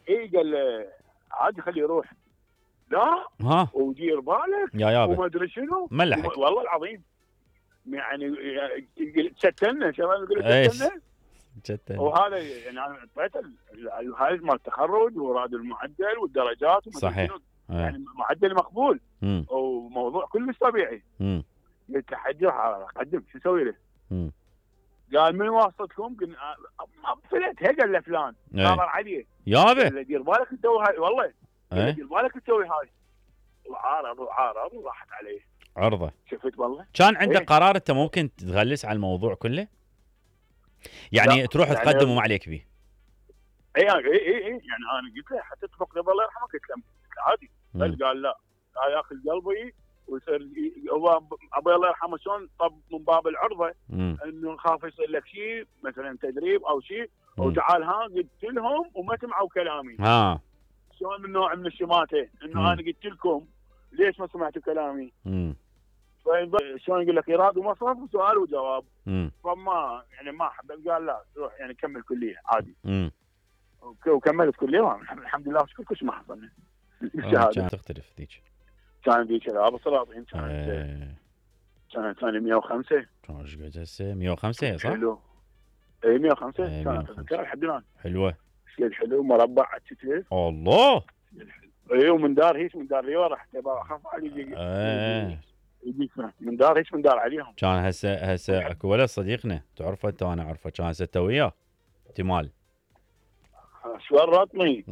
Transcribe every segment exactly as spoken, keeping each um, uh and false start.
اي قال له عادي خليه يروح. لا ها ودير بالك يا يابا وما ادري شنو ملحق والله العظيم. يعني شتلنا شباب يقول ايش شتلنا. جدا وهذا يعني انا اعطيته هاي مال التخرج وراد المعدل والدرجات وما ادري صحيح. شنو. ايه. يعني معدل مقبول مم. وموضوع كلش طبيعي. مم. قلت له حجي قدم شو اسوي له؟ مم. قال من واسطتكم؟ قلنا فلت قال له فلان ايه. ناظر عليه. يابا قال له دير بالك تسوي هاي والله. قال له ايه دير بالك تسوي هاي. وعارض وعارض وراحت عليه. عرضه. شفت والله. كان عندك إيه؟ قرار انت ممكن تغلس على الموضوع كله؟ يعني لا، تروح يعني تقدم وما عليك به. اي اي اي اي يعني انا قلت له حتى تفق قبل الله يرحمه. قلت له عادي. بل قال لا لا ياخذ قلبي ويصير هو ابوي الله يرحمه شلون طب من باب العرضه مم. انه خاف يصير لك شيء مثلا تدريب او شيء مم. وتعال ها قلت لهم وما سمعوا كلامي. ها شلون من نوع من الشماته انه مم. انا قلت لكم ليش ما سمعتوا كلامي. مم. شلون يقول لك ايراد ومصرف وسؤال وجواب. مم. فما يعني ما حب قال لا روح يعني كمل كليه عادي. مم. وكملت كليه الحمد لله شكر كل شيء ما حصلنا. آه، كانت تختلف ذيك. كان ذيك ابو سلاطين كانت ايه كانت ثاني مئة وخمسة. كان ايش قد هسه مئة وخمسة صح؟ حلو. اي مئة وخمسة إيه، كانت مئة وخمسة. اتذكرها لحد الان. حلوه. شيء حلو مربع على الكتف. الله. اي ومن دار هيك من دار لورا حتى اخاف علي يجي ايه يجيك من دار هيك من دار عليهم. كان هسه هسه اكو ولد صديقنا تعرفه انت وانا اعرفه كان هسه انت وياه احتمال. شو الرطمي.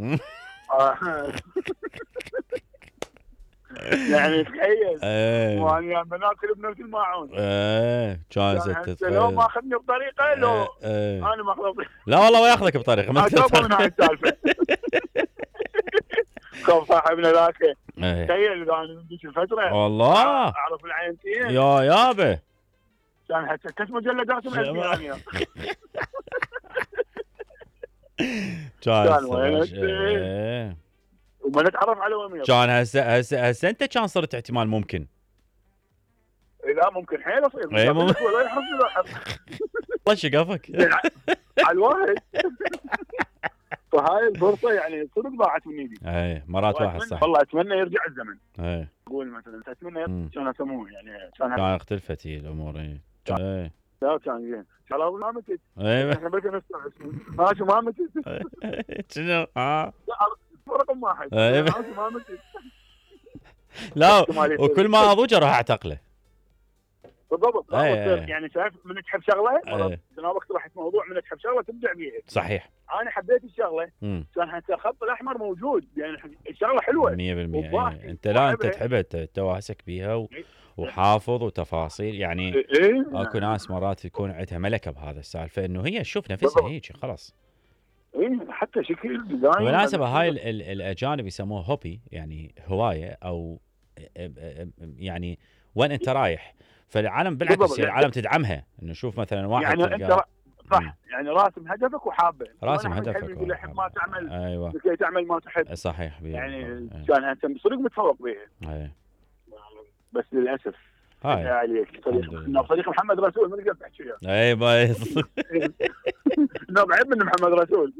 يعني تخيل ايه وانا بناكل بنفس الماعون. ايه كان يعني هسه هسه لو ما اخذني بطريقه لو ايه ايه. انا ما اخذ. لا والله وياخذك بطريقه ما اتوقع من هاي السالفه. كان صاحبنا ذاك ايه تخيل اذا انا ذيك الفتره والله اعرف العينتين يا يابا كان هسه كم مجلدات مأذني انا. كان كان هسه وينك؟ باش- ايه. وما نتعرف على ومير. كان هسه هسه هسه انت كان صرت احتمال ممكن. لا ممكن حيل اصير. إيه، مم- ولا يحب ولا يحب. الله شقفك. على الواحد. فهاي الفرصه يعني صدق ضاعت من ايدي. ايه مرات واحد وأتمنى- صح. والله اتمنى يرجع الزمن. ايه اقول مثلا اتمنى مم. كان اسموه يعني كان كان اختلفت هي الامور. ايه ايه لا كان زين. شغله ما متت. ايه احنا بس نسمع ها شو ما متت. شنو ها رقم واحد. إيه. ها شو ما متت. لا احتمال يصير. وكل ما اضوج اروح اعتقله. بالضبط. إيه. وتصير يعني شايف من تحب شغله إيه. تناوبك رحت موضوع من تحب شغله تبدع بيها. صحيح. انا حبيت الشغله امم كان حتى الخط الاحمر موجود يعني الشغله حلوه. مية بالمية. وضاح. إيه. انت لا انت وحبها. تحبها انت تواسك بيها و... وحافظ وتفاصيل يعني. ايه اكو ناس مرات يكون عندها ملكه بهذا السالفه انه هي تشوف نفسها هيك خلاص. ايه حتى شكل ديزاين. بالمناسبه هاي ال ال الاجانب يسموه هوبي يعني هوايه او يعني وين انت رايح فالعالم بالعكس بالضبط. يعني العالم تدعمها انه شوف مثلا واحد يعني انت تلقاه- را- صح مم. يعني راسم هدفك وحابه. راسم وأنا أحمد هدفك حلمي يقول لك ما تعمل ايوه لكي تعمل ما تحب. صحيح بيه. يعني إيه. كان انت صدق متفوق بها. ايه. بس للاسف هاي عليك صديق الحمد لله. صديق محمد رسول ما نقدر نحكي وياه. اي ما انه بعيب من محمد رسول.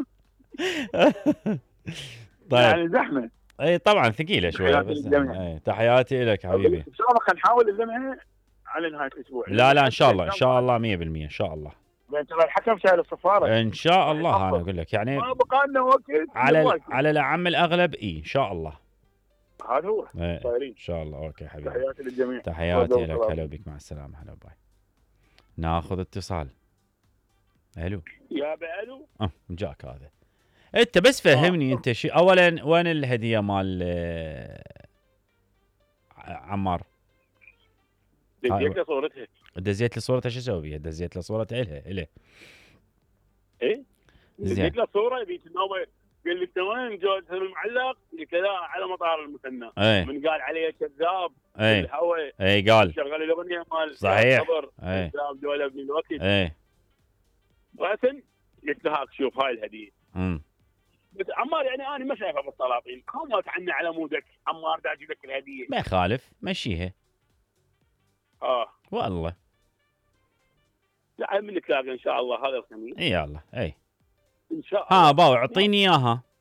طيب يعني زحمه. اي طبعا ثقيله شويه تحياتي بس للجميع. اي تحياتي لك حبيبي. ان شاء الله خلينا نحاول نلمها على نهايه الاسبوع. لا لا ان شاء الله ان شاء الله مية بالمية ان شاء الله لان ترى الحكم شايل الصفاره. ان شاء الله. انا اقول لك يعني ما بقى لنا وقت على نواجه. على الاعم الاغلب اي ان شاء الله. هذا هو إيه، طايرين. ان شاء الله. اوكي حبيبي تحياتي للجميع. تحياتي والله لك. والله. هلا بك مع السلامه. هلا باي. ناخذ اتصال. الو يا بألو. اه جاك هذا. انت بس فهمني انت شيء اولا وين الهديه مال آه، عمار؟ دزيت له صورتها. دزيت لي صورتها شو اسوي بيها؟ دزيت لي صورتها الها الها ايه زين. دزيت له صوره يبي تناوب. قال لي انت وين جوز المعلق؟ قلت لا على مطار المثنى. اي من قال عليه كذاب اي الهوى اي قال شغل الاغنيه مال صحيح. صبر اي كذاب دول ابن الوقت. اي راسا قلت له هاك شوف هاي الهديه. امم بس عمار يعني انا ما شايفها بالسلاطين. كم تعني على مودك عمار دا اجيب لك الهديه. ما يخالف مشيها اه والله. لا من نتلاقى ان شاء الله هذا الخميس. اي يلا اي ان شاء الله. ها باو اعطيني اياها